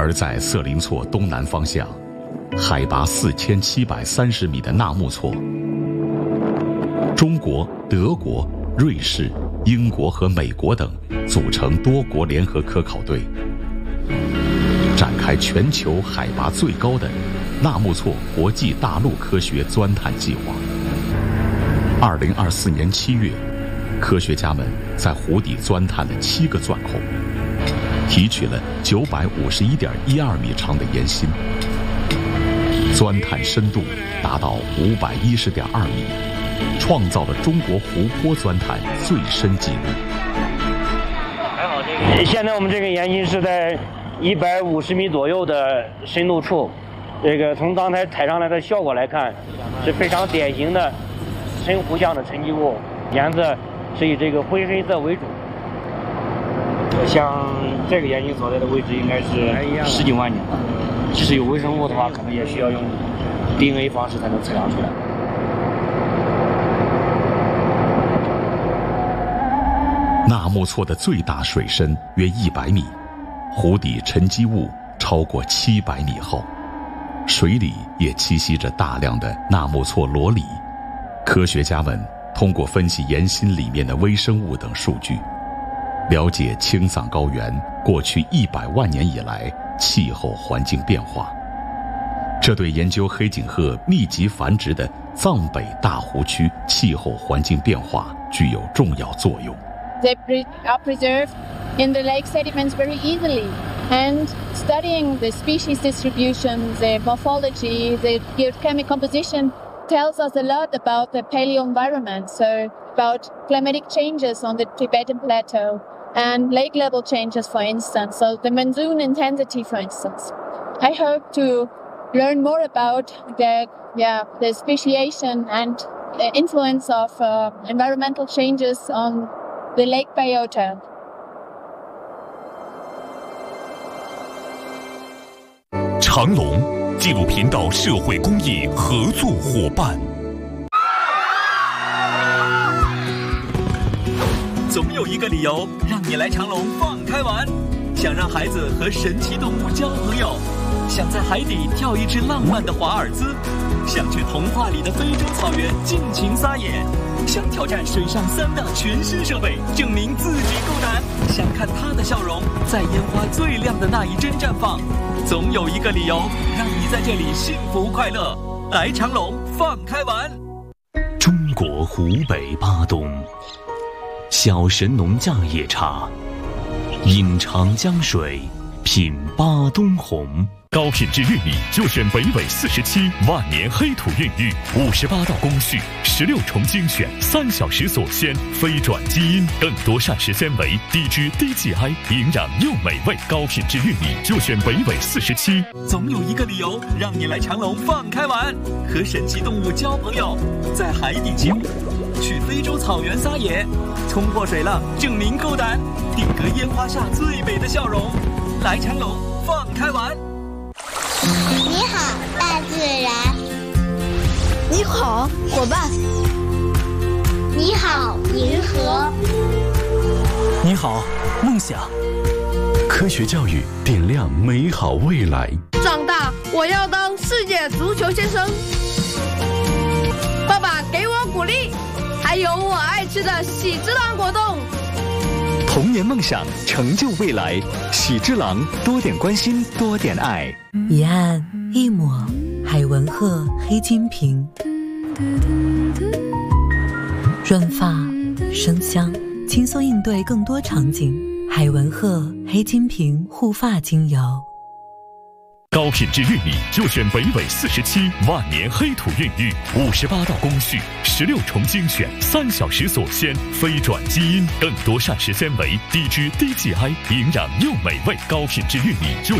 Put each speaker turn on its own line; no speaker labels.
而在色林错东南方向，海拔4730米的纳木错，中国、德国、瑞士、英国和美国等组成多国联合科考队，展开全球海拔最高的纳木错国际大陆科学钻探计划。2024年7月，科学家们在湖底钻探了7个钻孔，提取了951.12米长的岩芯，钻探深度达到510.2米，创造了中国湖泊钻探最深纪录。
现在我们这个岩芯是在150米左右的深度处，这个从刚才采上来的效果来看，是非常典型的深湖相的沉积物，颜色是以这个灰黑色为主。像这个岩芯所在的位置应该是10几万年了，即使有微生物的话，可能也需要用 DNA 方式才能测量出来。
纳木错的最大水深约100米，湖底沉积物超过700米厚，水里也栖息着大量的纳木错裸鲤。科学家们通过分析岩芯里面的微生物等数据，了解青藏高原过去100万年以来气候环境变化，这对研究黑颈鹤密集繁殖的藏北大湖区气候环境变化具有重要作用。
They are preserved in the lake sediments very easily, and studying the species distribution, the morphology, the geochemical composition tells us a lot about the paleo-environment, so about climatic changes on the Tibetan plateau and lake level changes, for instance, so the monsoon intensity, for instance. I hope to learn more about the speciation and the influence of environmental changes on the lake biota.
长隆纪录频道社会公益合作伙伴。
总有一个理由让你来长隆放开玩，想让孩子和神奇动物交朋友，想在海底跳一只浪漫的华尔兹，想去童话里的非洲草原尽情撒野，想挑战水上3大全新设备，证明自己够胆，想看他的笑容在烟花最亮的那一帧绽放，总有一个理由让你在这里幸福快乐。来长隆放开玩。
中国湖北巴东，小神农架野茶，饮长江水，品巴东红。高品质玉米就选北纬47万年黑土孕育，58道工序，16重精选，3小时锁鲜，非转基因，更多膳食纤维，低脂低 GI， 营养又美味。高品质玉米就选北纬47。
总有一个理由让你来长隆放开玩，和神奇动物交朋友，在海底起舞，去非洲草原撒野，冲破水浪证明够胆，定格烟花下最美的笑容。来长隆放开玩。
你好，大自然。
你好，伙伴。
你好，银河。
你好，梦想。
科学教育点亮美好未来。
长大我要当世界足球先生。爸爸给我鼓励，还有我爱吃的喜之郎果冻。
童年梦想，成就未来。喜之郎，多点关心，多点爱。
一按一抹，海文鹤黑金瓶，润发生香，轻松应对更多场景。海文鹤黑金瓶护发精油。
高品质玉米就选北纬47万年黑土孕育，58道工序，16重精选，3小时锁鲜，非转基因，更多膳食纤维，低脂低 GI， 营养又美味。高品质玉米就选